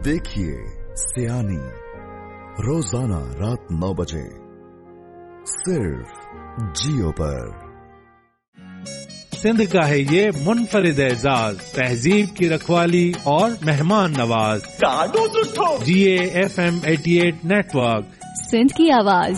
देखिए सियानी रोजाना रात 9 बजे सिर्फ जियो पर। सिंध का है ये मुनफरिद एजाज, तहजीब की रखवाली और मेहमान Nawaz. GA FM 88 network, Sindh की आवाज।